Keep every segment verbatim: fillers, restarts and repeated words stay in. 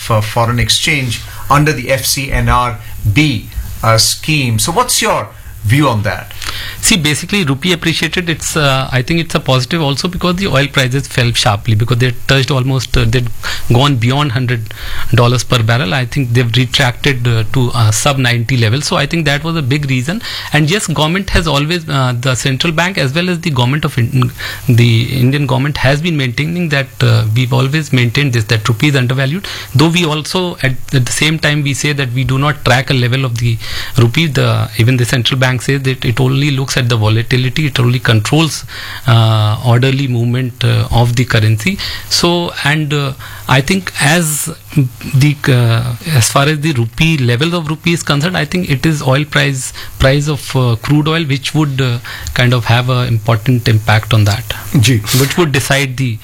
uh, foreign exchange under the F C N R B uh, scheme. So what's your view on that? See, basically, rupee appreciated. It's uh, I think it's a positive also because the oil prices fell sharply because they touched almost uh, they'd gone beyond one hundred dollars per barrel. I think they've retracted uh, to uh, sub ninety level. So I think that was a big reason. And yes, government has always uh, the central bank as well as the government of in, the Indian government has been maintaining that uh, we've always maintained this that rupee is undervalued. Though we also at, at the same time we say that we do not track a level of the rupee. The even the central bank says that it only looks at the volatility, it only controls uh, orderly movement uh, of the currency. So and uh, I think as the uh, as far as the rupee levels of rupee is concerned, I think it is oil price price of uh, crude oil which would uh, kind of have an important impact on that, ji, which would decide the.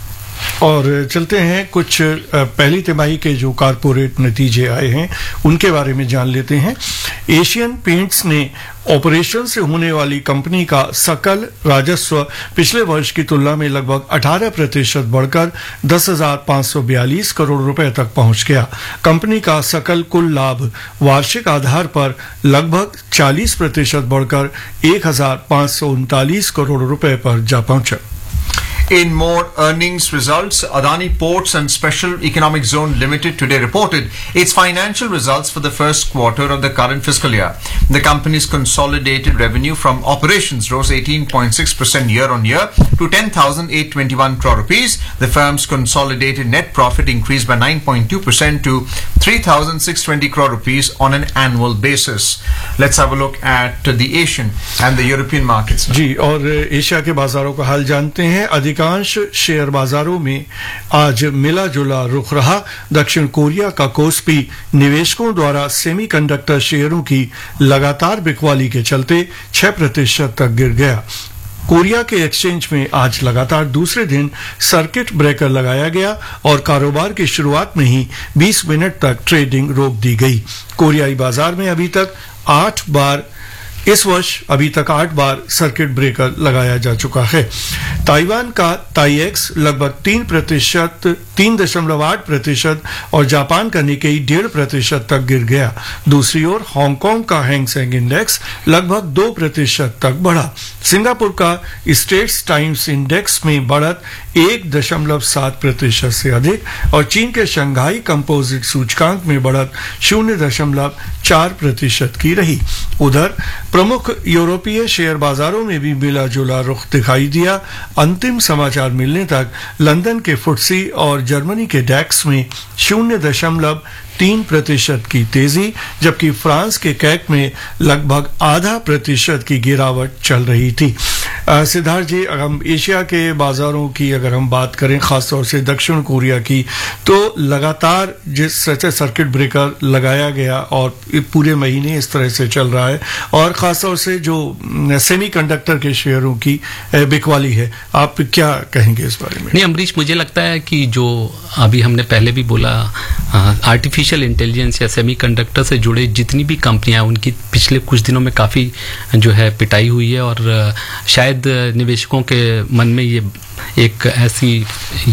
और चलते हैं कुछ पहली तिमाही के जो corporate नतीजे आए हैं उनके बारे में जान लेते हैं। एशियन पेंट्स ने ऑपरेशन से होने वाली कंपनी का सकल राजस्व पिछले वर्ष की तुलना में लगभग अठारह प्रतिशत बढ़कर दस हजार पांच सौ बयालीस करोड़ रुपए तक पहुंच गया। कंपनी का सकल कुल लाभ वार्षिक आधार पर लगभग चालीस प्रतिशत बढ़कर एक हजार पांच सौ उनतालीस करोड़ रुपए पर जा पहुंचा। In more earnings results, Adani Ports and Special Economic Zone Limited today reported its financial results for the first quarter of the current fiscal year. The company's consolidated revenue from operations rose eighteen point six percent year on year to ten thousand eight hundred twenty-one crore rupees. The firm's consolidated net profit increased by nine point two percent to three thousand six hundred twenty crore rupees on an annual basis. Let's have a look at the Asian and the European markets. जी, और Asia के बाजारों का हाल जानते हैं। अधिकांश share बाजारों में आज मिला जुला रुख रहा। दक्षिण कोरिया का कोस्पी निवेशकों द्वारा सेमीकंडक्टर शेयरों की लगातार बिकवाली के चलते छह प्रतिशत तक गिर गया। कोरिया के एक्सचेंज में आज लगातार दूसरे दिन सर्किट ब्रेकर लगाया गया और कारोबार की शुरुआत में ही बीस मिनट तक ट्रेडिंग रोक दी गई। कोरियाई बाजार में अभी तक आठ बार इस वर्ष अभी तक आठ बार सर्किट ब्रेकर लगाया जा चुका है। ताइवान का ताईएक्स लगभग तीन प्रतिशत तीन दशमलव आठ प्रतिशत और जापान का निकेई डेढ़ प्रतिशत तक गिर गया। दूसरी ओर हांगकांग का हैंग सेंग इंडेक्स लगभग दो प्रतिशत तक बढ़ा। सिंगापुर का स्टेट्स टाइम्स इंडेक्स में बढ़त एक दशमलव सात प्रतिशत से अधिक और चीन के शंघाई कंपोजिट सूचकांक में बढ़त शून्य दशमलव चार प्रतिशत की रही। उधर प्रमुख यूरोपीय शेयर बाजारों में भी मिला जुला रुख दिखाई दिया। अंतिम समाचार मिलने तक लंदन के फुट्सी और जर्मनी के डैक्स में शून्य दशमलव तीन प्रतिशत की तेजी जबकि फ्रांस के कैक में लगभग आधा प्रतिशत की गिरावट चल रही थी। सिद्धार्थ जी, अगर हम एशिया के बाजारों की अगर हम बात करें खासतौर से दक्षिण कोरिया की, तो लगातार जिस तरह से सर्किट ब्रेकर लगाया गया और पूरे महीने इस तरह से चल रहा है और खासतौर से जो सेमीकंडक्टर के शेयरों की बिकवाली है, आप क्या कहेंगे इस बारे में? नहीं अमरीश, मुझे लगता है कि जो अभी हमने पहले भी बोला आर्टिफिशियल इंटेलिजेंस या सेमीकंडक्टर से जुड़े जितनी भी कंपनियां उनकी पिछले कुछ दिनों में काफ़ी जो है पिटाई हुई है और शायद निवेशकों के मन में ये एक ऐसी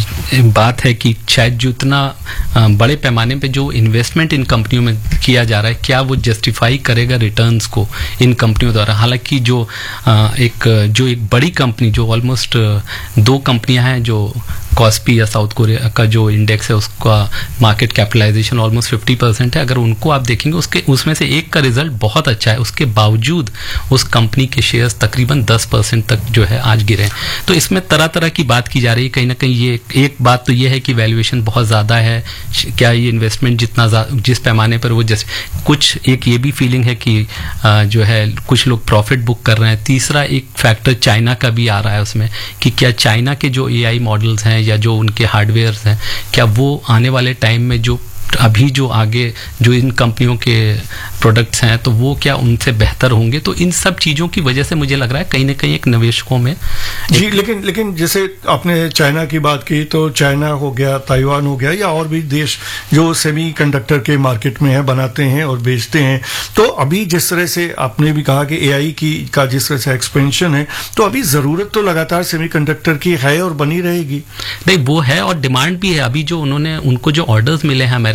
बात है कि शायद जो इतना बड़े पैमाने पे जो इन्वेस्टमेंट इन कंपनियों में किया जा रहा है क्या वो जस्टिफाई करेगा रिटर्न्स को इन कंपनियों द्वारा। हालांकि जो एक जो एक बड़ी कंपनी जो ऑलमोस्ट दो कंपनियां हैं जो कॉस्पी या साउथ कोरिया का जो इंडेक्स है उसका market capitalisation almost fifty percent है। अगर उनको आप देखेंगे उसके उसमें से एक का रिजल्ट बहुत अच्छा है, उसके बावजूद उस कंपनी के शेयर्स तकरीबन दस परसेंट तक जो है आज गिरे। तो इसमें तरह तरह की बात की जा रही है। कहीं ना कहीं ये एक बात तो ये है कि वैल्यूएशन बहुत ज़्यादा है, क्या ये इन्वेस्टमेंट जितना जिस पैमाने पर वो जैसे कुछ एक ये भी फीलिंग है कि जो है कुछ लोग प्रॉफिट बुक कर रहे हैं। तीसरा एक फैक्टर चाइना का भी आ रहा है उसमें कि क्या चाइना के जो ए आई मॉडल्स हैं या जो उनके हार्डवेयर्स हैं क्या वो आने वाले टाइम में जो अभी जो आगे जो इन कंपनियों के प्रोडक्ट्स हैं तो वो क्या उनसे बेहतर होंगे। तो इन सब चीज़ों की वजह से मुझे लग रहा है कहीं ना कहीं एक निवेशकों में जी लेकिन लेकिन जैसे आपने चाइना की बात की तो चाइना हो गया, ताइवान हो गया या और भी देश जो सेमीकंडक्टर के मार्केट में है बनाते हैं और बेचते हैं। तो अभी जिस तरह से आपने भी कहा कि एआई की का जिस तरह से एक्सपेंशन है तो अभी ज़रूरत तो लगातार सेमीकंडक्टर की है और बनी रहेगी। नहीं वो है और डिमांड भी है। अभी जो उन्होंने उनको जो ऑर्डर्स मिले हैं